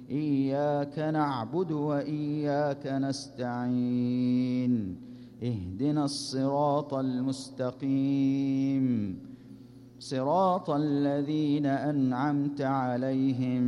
إياك نعبد وإياك نستعين اهدنا الصراط المستقيم صراط الذين أنعمت عليهم